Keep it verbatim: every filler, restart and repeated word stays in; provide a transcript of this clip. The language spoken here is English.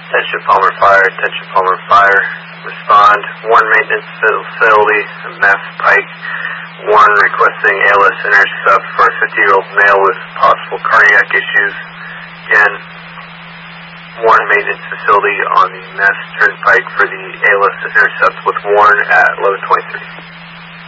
Attention Palmer Fire, attention Palmer Fire. Respond. Warren Maintenance Facility, Mass Pike. Warren requesting A L S intercept for a fifty-year-old male with possible cardiac issues. Again, Warren Maintenance Facility on the Mass Turnpike for the A L S intercept with Warren at eleven twenty-three.